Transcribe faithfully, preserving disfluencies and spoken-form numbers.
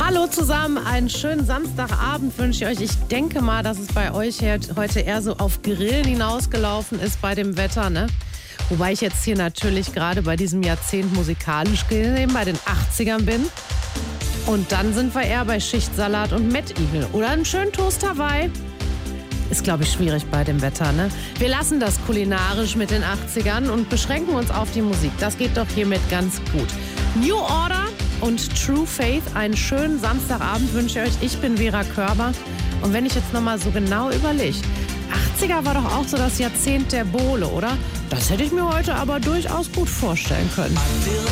Hallo zusammen, einen schönen Samstagabend wünsche ich euch. Ich denke mal, dass es bei euch heute eher so auf Grillen hinausgelaufen ist bei dem Wetter, ne? Wobei ich jetzt hier natürlich gerade bei diesem Jahrzehnt musikalisch gesehen bei den achtzigern bin. Und dann sind wir eher bei Schichtsalat und Mettigel oder einen schönen Toast Hawaii. Ist, glaube ich, schwierig bei dem Wetter, ne? Wir lassen das kulinarisch mit den achtzigern und beschränken uns auf die Musik. Das geht doch hiermit ganz gut. New Order und True Faith, einen schönen Samstagabend wünsche ich euch. Ich bin Vera Körber. Und wenn ich jetzt nochmal so genau überlege, achtziger war doch auch so das Jahrzehnt der Bowle, oder? Das hätte ich mir heute aber durchaus gut vorstellen können.